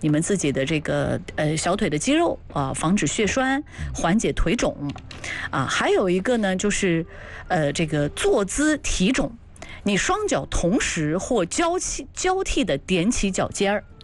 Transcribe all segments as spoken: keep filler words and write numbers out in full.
你们自己的这个呃小腿的肌肉啊，防止血栓，缓解腿肿啊。还有一个呢，就是呃这个坐姿提踵，你双脚同时或交替交替的踮起脚尖儿。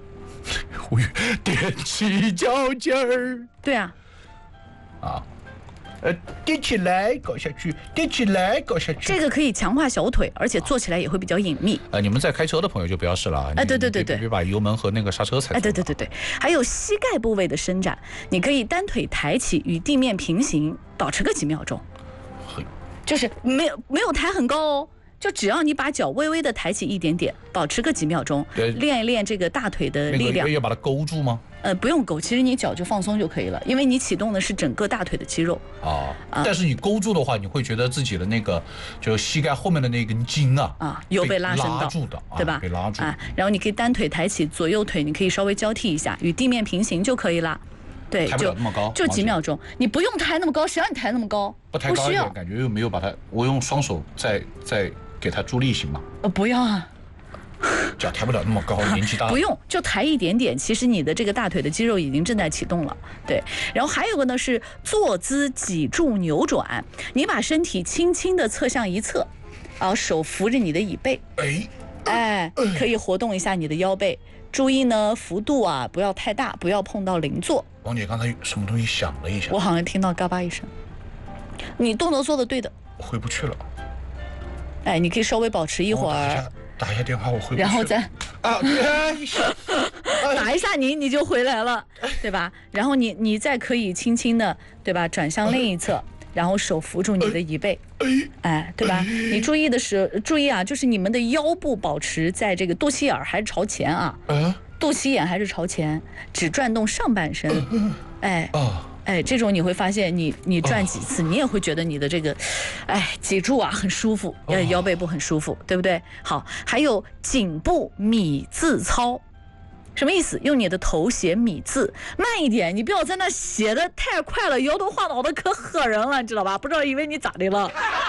踮起脚尖儿。 对啊。 啊。呃，踮起来搞下去，踮起来搞下去。 这个可以强化小腿，而且做起来也会比较隐秘。 呃，你们在开车的朋友就不要试了。 哎，对对对对， 别把油门和那个刹车踩。 哎，对对对对，还有膝盖部位的伸展，你可以单腿抬起，与地面平行，保持个几秒钟。就是没有没有抬很高哦。就只要你把脚微微的抬起一点点，保持个几秒钟，练一练这个大腿的力量。 那个要把它勾住吗？ 呃，不用勾，其实你脚就放松就可以了，因为你启动的是整个大腿的肌肉。 哦，啊、但是你勾住的话，你会觉得自己的那个就膝盖后面的那根筋啊， 啊，有被拉伸到， 拉住的， 对吧？ 啊、被拉住啊。然后你可以单腿抬起，左右腿你可以稍微交替一下，与地面平行就可以了。对， 抬不了那么高， 就几秒钟，你不用抬那么高，谁让你抬那么高？ 不抬高一点，感觉又没有把它，我用双手再再给它助力行吗？ 呃，不要啊。 脚抬不了那么高，年纪大了。 不用，就抬一点点。其实你的这个大腿的肌肉已经正在启动了，对。然后还有个呢是坐姿脊柱扭转，你把身体轻轻的侧向一侧，然后手扶着你的椅背， 哎， 哎，可以活动一下你的腰背。注意呢，幅度啊不要太大，不要碰到邻座。 王姐刚才什么东西响了一下， 我好像听到嘎巴一声。你动作做的对的。 我回不去了。 哎，你可以稍微保持一会儿。 打一下电话，我回不去。 然后再啊， 打一下你，你就回来了，对吧？然后你你再可以轻轻的，对吧？转向另一侧，然后手扶住你的椅背，哎，对吧？你注意的是，注意啊，就是你们的腰部保持在这个肚脐眼还是朝前啊？肚脐眼还是朝前，只转动上半身，哎。哎，这种你会发现你，你你转几次，你也会觉得你的这个，哎，脊柱啊很舒服，呃，腰背部很舒服，对不对？好，还有颈部米字操，什么意思？用你的头写米字，慢一点，你不要在那写的太快了，摇头晃脑的可吓人了，你知道吧？不知道以为你咋的了？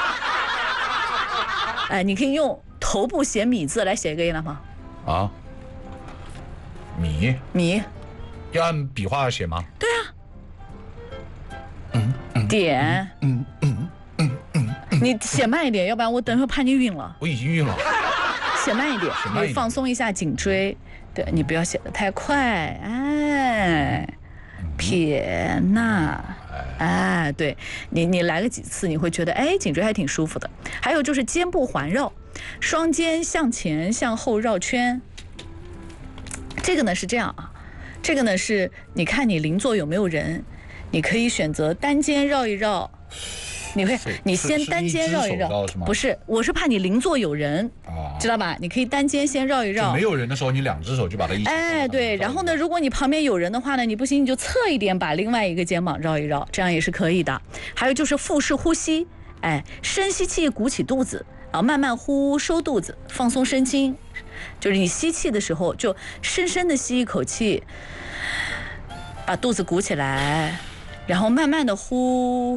哎，你可以用头部写米字来写一个音了吗？ 啊，米米， 要按笔画写吗？ 对啊。点，嗯嗯嗯嗯，你写慢一点，要不然我等会怕你晕了。 我已经晕了。 写慢一点，你放松一下颈椎，对你不要写得太快，哎，撇捺，哎，对你你来个几次，你会觉得哎颈椎还挺舒服的。还有就是肩部环绕，双肩向前向后绕圈。这个呢是这样啊，这个呢是你看你邻座有没有人。你可以选择单肩绕一绕，你会，你先单肩绕一绕，不是，我是怕你邻座有人，啊、知道吧？你可以单肩先绕一绕， 没有人的时候，你两只手就把它一起。 哎，对，然后呢，如果你旁边有人的话呢，你不行你就侧一点，把另外一个肩膀绕一绕，这样也是可以的。还有就是腹式呼吸，哎，深吸气，鼓起肚子，然后慢慢呼，收肚子，放松神经，就是你吸气的时候就深深的吸一口气，把肚子鼓起来。然后慢慢的呼，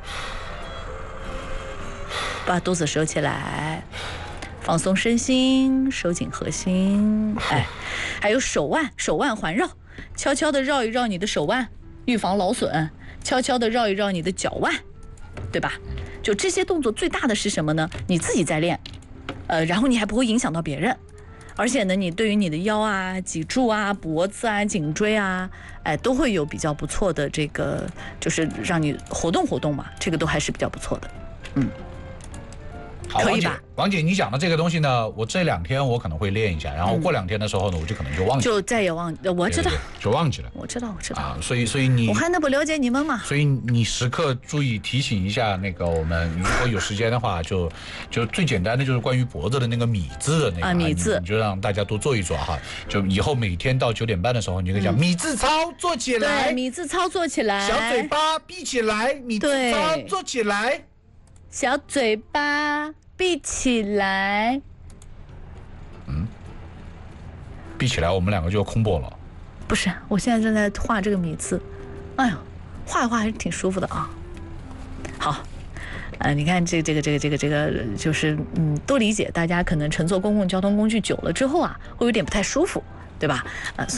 把肚子收起来，放松身心，收紧核心。哎，还有手腕，手腕环绕，悄悄的绕一绕你的手腕，预防劳损；悄悄的绕一绕你的脚腕，对吧？就这些动作最大的是什么呢？你自己在练，呃，然后你还不会影响到别人。而且呢，你对于你的腰啊、脊柱啊、脖子啊、颈椎啊，哎，都会有比较不错的这个，就是让你活动活动嘛，这个都还是比较不错的，嗯。 好，可以吧？王姐，你讲的这个东西呢，我这两天我可能会练一下，然后过两天的时候呢，我就可能就忘记了， 就再也忘，我知道， 对对对就忘记了， 我知道，我知道啊，所以所以你， 我还能不了解你们吗？ 所以你时刻注意提醒一下那个我们，如果有时间的话，就就最简单的就是关于脖子的那个米字的那个啊，米字， 你就让大家多做一做哈，就以后每天到九点半的时候，你就可以讲、嗯、米字操做起来， 对，米字操做起来， 小嘴巴闭起来，米字操做起来， 小嘴巴。闭起来， 嗯，闭起来，我们两个就要空播了。 不是，我现在正在画这个米字，哎呦，画一画还是挺舒服的啊。好，呃，你看这这个这个这个这个，就是嗯，都理解。大家可能乘坐公共交通工具久了之后啊，会有点不太舒服，对吧？呃。